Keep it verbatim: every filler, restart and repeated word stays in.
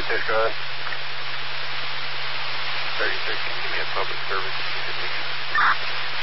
This go ahead. thirty-six, can you give me a public service?